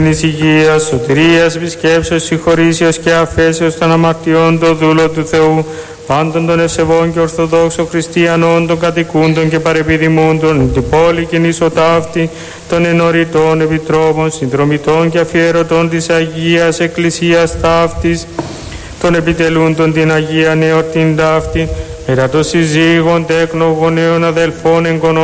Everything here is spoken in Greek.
της υγείας, σωτηρίας, επισκέψεως, συγχωρήσεως και αφέσεως των αμαρτιών, το δούλο του Θεού, πάντων των ευσεβών και ορθοδόξων χριστιανών, των κατοικούντων και παρεπιδημούντων, την πόλη κοινής οταύτη, των ενωρητών επιτρόπων, συνδρομητών και αφιερωτών της Αγίας Εκκλησίας ταύτης, των επιτελούντων την Αγία Νεορτήν ταύτη, μετά των συζύγων, τέκνων, γονέων, αδελφών, εγγονών